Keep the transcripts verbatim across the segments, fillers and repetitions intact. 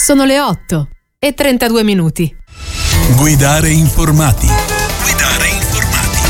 Sono le otto e trentadue minuti. Guidare informati. Guidare informati.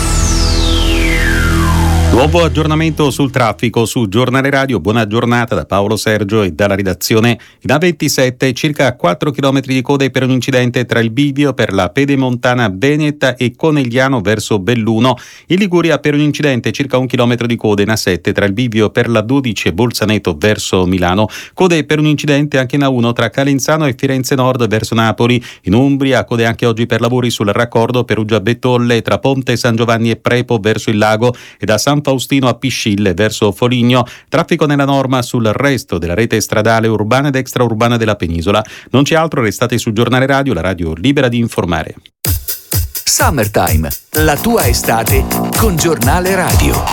Nuovo aggiornamento sul traffico su Giornale Radio. Buona giornata da Paolo Sergio e dalla redazione. In A ventisette circa quattro chilometri di code per un incidente tra il bivio per la pedemontana Veneta e Conegliano verso Belluno. In Liguria per un incidente circa un chilometro di code in A sette tra il bivio per la dodici e Bolzaneto verso Milano. Code per un incidente anche in A uno tra Calenzano e Firenze Nord verso Napoli. In Umbria code anche oggi per lavori sul raccordo Perugia-Bettolle tra Ponte San Giovanni e Prepo verso il lago e da San Faustino a Piscille verso Foligno. Traffico nella norma sul resto della rete stradale urbana ed extraurbana della penisola. Non c'è altro, restate su Giornale Radio, la radio libera di informare. Summertime, la tua estate con Giornale Radio.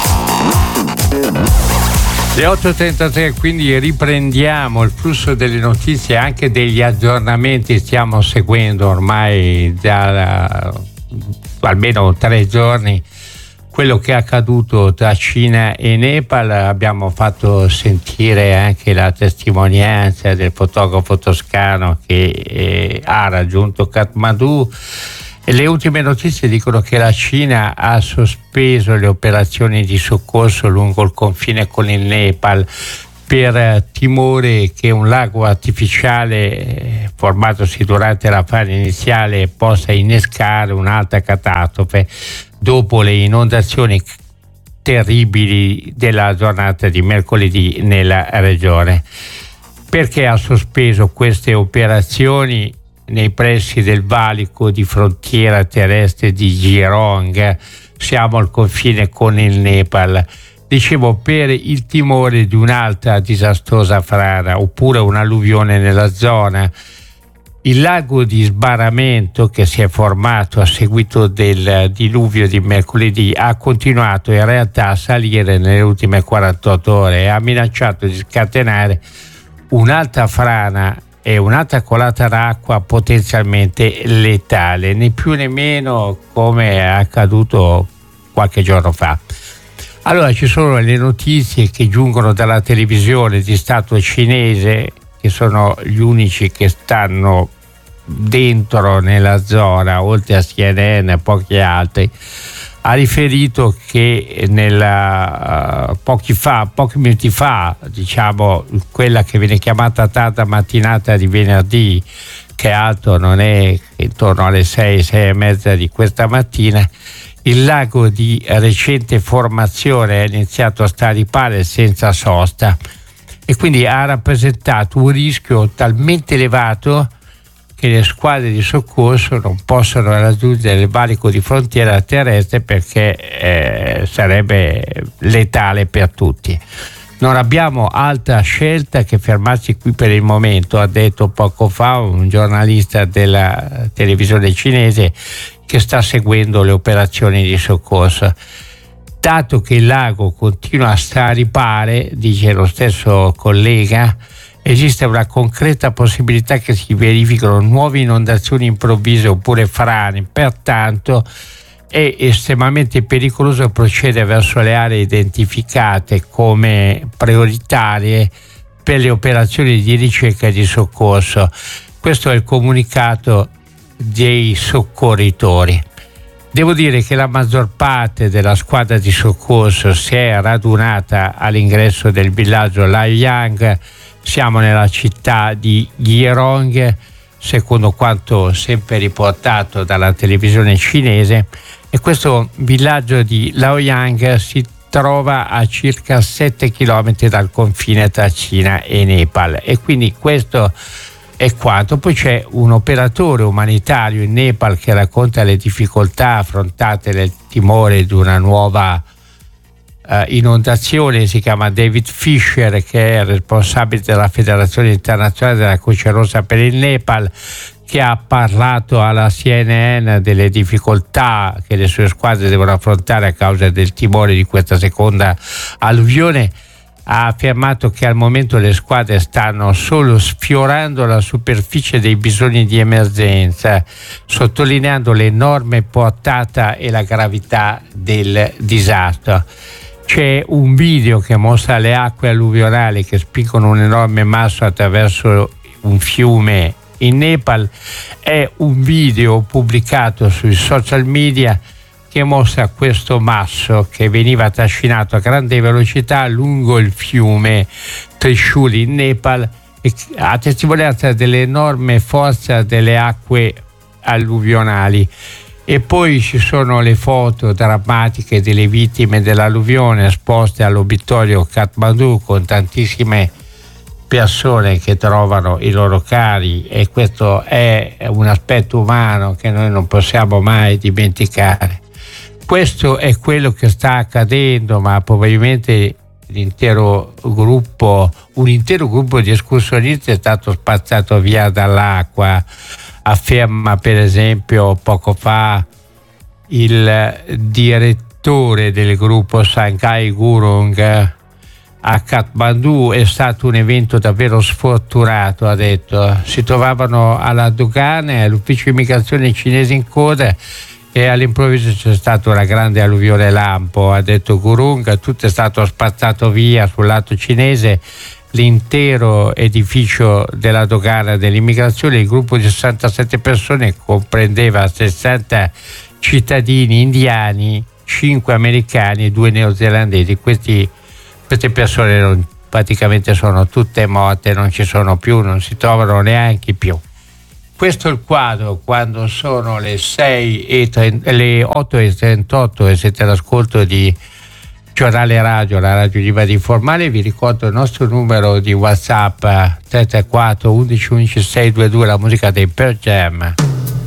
Le otto e trentatré, quindi riprendiamo il flusso delle notizie, anche degli aggiornamenti. Stiamo seguendo ormai da almeno tre giorni quello che è accaduto tra Cina e Nepal. Abbiamo fatto sentire anche la testimonianza del fotografo toscano che eh, ha raggiunto Kathmandu. E le ultime notizie dicono che la Cina ha sospeso le operazioni di soccorso lungo il confine con il Nepal per timore che un lago artificiale formatosi durante la fase iniziale possa innescare un'altra catastrofe dopo le inondazioni terribili della giornata di mercoledì nella regione. Perché ha sospeso queste operazioni nei pressi del valico di frontiera terrestre di Jirong? Siamo al confine con il Nepal. Dicevo, per il timore di un'altra disastrosa frana oppure un'alluvione nella zona. Il lago di sbarramento che si è formato a seguito del diluvio di mercoledì ha continuato in realtà a salire nelle ultime quarantotto ore e ha minacciato di scatenare un'altra frana e un'altra colata d'acqua potenzialmente letale, né più né meno come è accaduto qualche giorno fa. Allora, ci sono le notizie che giungono dalla televisione di Stato cinese, che sono gli unici che stanno dentro nella zona, oltre a C N N e pochi altri. Ha riferito che nella, uh, pochi, fa, pochi minuti fa, diciamo, quella che viene chiamata tarda mattinata di venerdì, che altro non è intorno alle sei, sei e mezza di questa mattina, il lago di recente formazione ha iniziato a straripare senza sosta e quindi ha rappresentato un rischio talmente elevato che le squadre di soccorso non possono raggiungere il valico di frontiera terrestre perché eh, sarebbe letale per tutti. Non abbiamo altra scelta che fermarci qui per il momento, ha detto poco fa un giornalista della televisione cinese che sta seguendo le operazioni di soccorso. Dato che il lago continua a straripare, dice lo stesso collega, esiste una concreta possibilità che si verifichino nuove inondazioni improvvise oppure frane, pertanto è estremamente pericoloso procedere verso le aree identificate come prioritarie per le operazioni di ricerca e di soccorso. Questo è il comunicato dei soccorritori. Devo dire che la maggior parte della squadra di soccorso si è radunata all'ingresso del villaggio Laoyang. Siamo nella città di Jirong, secondo quanto sempre riportato dalla televisione cinese, e questo villaggio di Laoyang si trova a circa sette chilometri dal confine tra Cina e Nepal, e quindi questo è quanto. Poi c'è un operatore umanitario in Nepal che racconta le difficoltà affrontate nel timore di una nuova Uh, inondazione. Si chiama David Fisher, che è responsabile della Federazione Internazionale della Croce Rossa per il Nepal, che ha parlato alla C N N delle difficoltà che le sue squadre devono affrontare a causa del timore di questa seconda alluvione. Ha affermato che al momento le squadre stanno solo sfiorando la superficie dei bisogni di emergenza, sottolineando l'enorme portata e la gravità del disastro. C'è un video che mostra le acque alluvionali che spingono un enorme masso attraverso un fiume in Nepal. È un video pubblicato sui social media che mostra questo masso che veniva trascinato a grande velocità lungo il fiume Trishul in Nepal, a testimonianza dell'enorme forza delle acque alluvionali. E poi ci sono le foto drammatiche delle vittime dell'alluvione esposte all'obitorio Kathmandu, con tantissime persone che trovano i loro cari, e questo è un aspetto umano che noi non possiamo mai dimenticare. Questo è quello che sta accadendo, ma probabilmente l'intero gruppo, un intero gruppo di escursionisti è stato spazzato via dall'acqua, afferma per esempio poco fa il direttore del gruppo Sangay Gurung. A Kathmandu è stato un evento davvero sfortunato, ha detto. Si trovavano alla dogana e all'ufficio immigrazione cinese in coda e all'improvviso c'è stata una grande alluvione lampo, ha detto Gurung. Tutto è stato spazzato via sul lato cinese, l'intero edificio della dogana dell'immigrazione. Il gruppo di sessantasette persone comprendeva sessanta cittadini indiani, cinque americani e due neozelandesi. Questi, queste persone non, praticamente sono tutte morte, non ci sono più, non si trovano neanche più. Questo è il quadro quando sono le sei e trenta, le otto e trentotto e siete all'ascolto di Giornale Radio, la radio libera di informare. Vi ricordo il nostro numero di WhatsApp tre tre quattro undici undici sei due due, la musica dei Pearl Jam.